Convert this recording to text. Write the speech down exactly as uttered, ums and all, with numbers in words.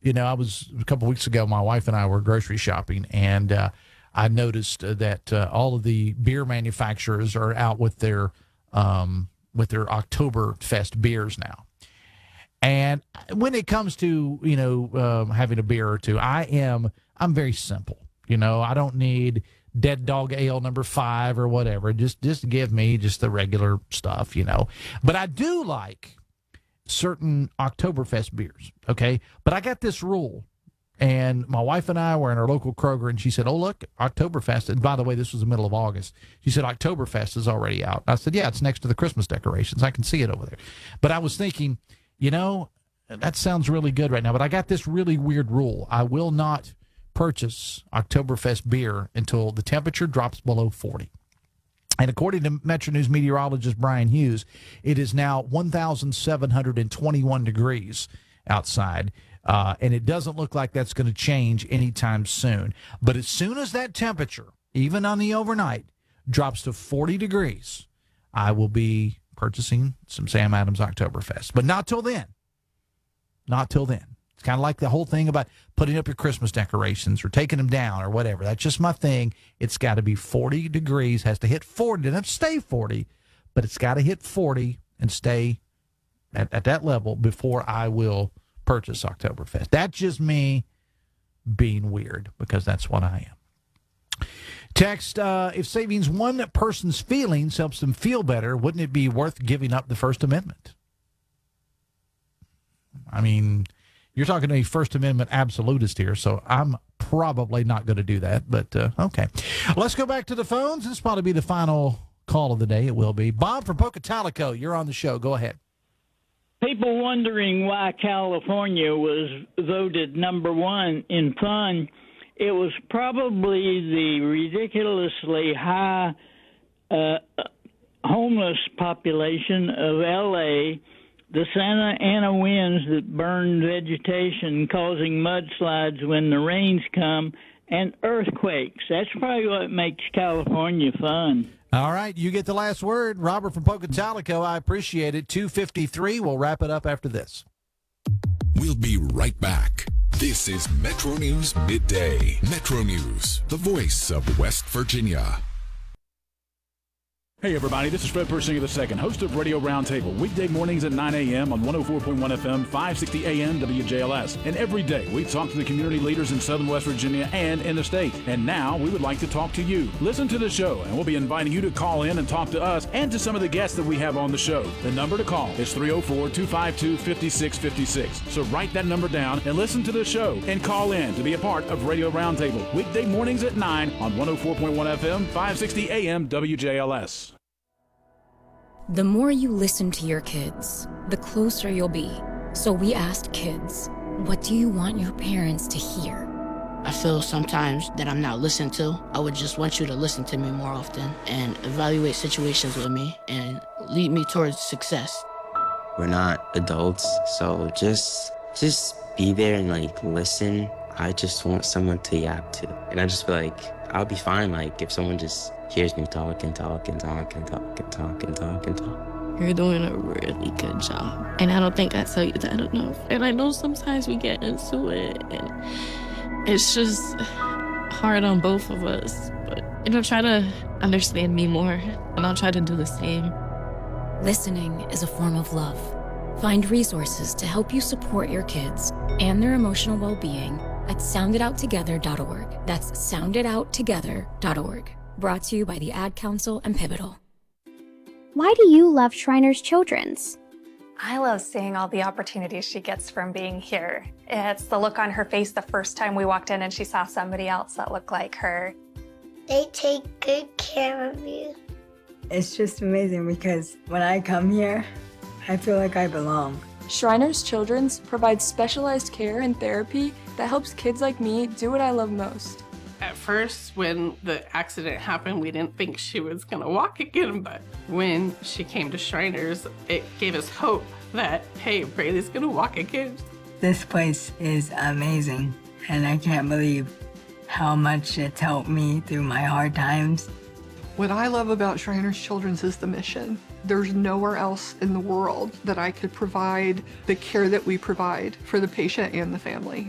You know, I was a couple weeks ago, my wife and I were grocery shopping, and uh, I noticed uh, that uh, all of the beer manufacturers are out with their um, with their Oktoberfest beers now. And when it comes to, you know, um, having a beer or two, I am I'm very simple. You know, I don't need Dead Dog Ale number five or whatever. Just just give me just the regular stuff, you know. But I do like certain Oktoberfest beers, okay? But I got this rule, and my wife and I were in our local Kroger, and she said, oh, look, Oktoberfest, and by the way, this was the middle of August. She said, Oktoberfest is already out. I said, yeah, it's next to the Christmas decorations. I can see it over there. But I was thinking, you know, that sounds really good right now, but I got this really weird rule. I will not purchase Oktoberfest beer until the temperature drops below forty. And according to Metro News meteorologist Brian Hughes, it is now one thousand seven hundred twenty-one degrees outside, uh, and it doesn't look like that's going to change anytime soon. But as soon as that temperature, even on the overnight, drops to forty degrees, I will be purchasing some Sam Adams Oktoberfest. But not till then. Not till then. It's kind of like the whole thing about putting up your Christmas decorations or taking them down or whatever. That's just my thing. It's got to be forty degrees, has to hit forty. It doesn't have to stay forty, but it's got to hit forty and stay at, at that level before I will purchase Oktoberfest. That's just me being weird, because that's what I am. Text, uh, if saving one person's feelings helps them feel better, wouldn't it be worth giving up the First Amendment? I mean, you're talking to a First Amendment absolutist here, so I'm probably not going to do that, but uh, okay. Let's go back to the phones. This will probably be the final call of the day. It will be. Bob from Pocatalico, you're on the show. Go ahead. People wondering why California was voted number one in fun. It was probably the ridiculously high uh, homeless population of L A, the Santa Ana winds that burn vegetation, causing mudslides when the rains come, and earthquakes. That's probably what makes California fun. All right, you get the last word. Robert from Pocatalico, I appreciate it. two fifty-three, we'll wrap it up after this. We'll be right back. This is Metro News Midday. Metro News, the voice of West Virginia. Hey everybody, this is Fred Persinger the second, host of Radio Roundtable, weekday mornings at nine a.m. on one oh four point one F M, five sixty A M W J L S. And every day we talk to the community leaders in Southern West Virginia and in the state. And now we would like to talk to you. Listen to the show, and we'll be inviting you to call in and talk to us and to some of the guests that we have on the show. The number to call is three oh four, two five two, five six five six. So write that number down and listen to the show and call in to be a part of Radio Roundtable, weekday mornings at nine on one oh four point one F M, five sixty A M W J L S. The more you listen to your kids, the closer you'll be. So we asked kids, what do you want your parents to hear? I feel sometimes that I'm not listened to. I would just want you to listen to me more often and evaluate situations with me and lead me towards success. We're not adults, so just just be there and like listen. I just want someone to yap to. And I just feel like I'll be fine like if someone just hears me talk and talk and talk and talk and talk and talk and talk. You're doing a really good job. And I don't think I tell you that enough. And I know sometimes we get into it and it's just hard on both of us. But, you know, try to understand me more and I'll try to do the same. Listening is a form of love. Find resources to help you support your kids and their emotional well-being at sound it out together dot org. That's sound it out together dot org. Brought to you by the Ad Council and Pivotal. Why do you love Shriners Children's? I love seeing all the opportunities she gets from being here. It's the look on her face the first time we walked in and she saw somebody else that looked like her. They take good care of you. It's just amazing because when I come here, I feel like I belong. Shriners Children's provides specialized care and therapy that helps kids like me do what I love most. At first, when the accident happened, we didn't think she was gonna walk again, but when she came to Shriners, it gave us hope that, hey, Braylee's gonna walk again. This place is amazing, and I can't believe how much it's helped me through my hard times. What I love about Shriners Children's is the mission. There's nowhere else in the world that I could provide the care that we provide for the patient and the family.